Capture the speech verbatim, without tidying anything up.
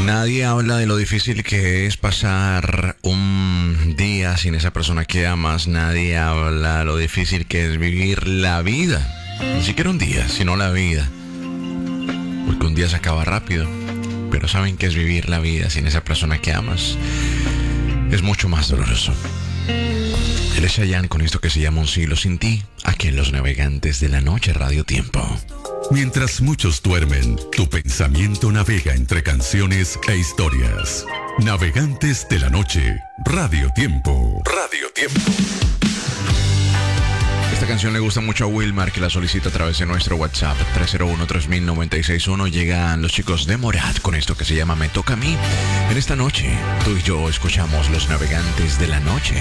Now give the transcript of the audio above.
Nadie habla de lo difícil que es pasar un día sin esa persona que amas. Nadie habla de lo difícil que es vivir la vida. Ni siquiera un día, sino la vida. Porque un día se acaba rápido. Pero saben que es vivir la vida sin esa persona que amas. Es mucho más doloroso. Él es Chayanne con esto que se llama Un siglo sin ti. Aquí en Los Navegantes de la Noche, Radio Tiempo. Mientras muchos duermen, tu pensamiento navega entre canciones e historias. Navegantes de la Noche, Radio Tiempo. Radio Tiempo. Esta canción le gusta mucho a Wilmar, que la solicita a través de nuestro WhatsApp tres cero uno, tres mil, noventa y seis uno. Llegan los chicos de Morat con esto que se llama Me Toca a Mí. En esta noche, tú y yo escuchamos Los Navegantes de la Noche.